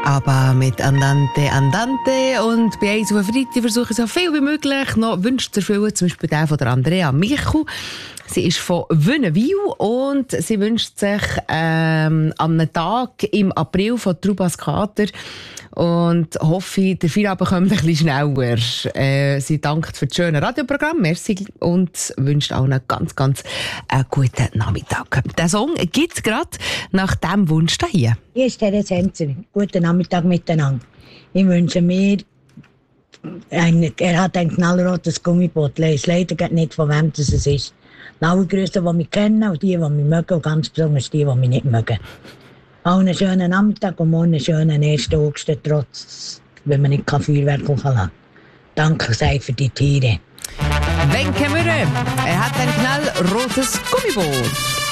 Aber mit Andante, Andante. Und bei uns auf Freitag versuche ich so viel wie möglich noch Wünsche zu erfüllen. Zum Beispiel der von der Andrea Michu. Sie ist von Wünnewil und sie wünscht sich an einem Tag im April von Trubas Kater und hoffe, der Feierabend kommt ein bisschen schneller. Sie dankt für das schöne Radioprogramm, merci, und wünscht allen ganz, ganz einen guten Nachmittag. Der Song gibt es gerade nach diesem Wunsch hier. Hier ist Herr Senzer. Guten Nachmittag miteinander. Ich wünsche mir, er hat ein knallrotes Gummiboot. Ich weiß leider nicht, von wem das ist. Alle Grüße, die mich kennen und die, die mich mögen, und ganz besonders die, die mich nicht mögen. Einen schönen Nachmittag und morgen einen schönen 1. August, trotz, wenn man nicht Feuerwerk lassen kann. Danke sehr für die Tiere. Wenke Mürre, er hat ein knallrotes Gummiboot.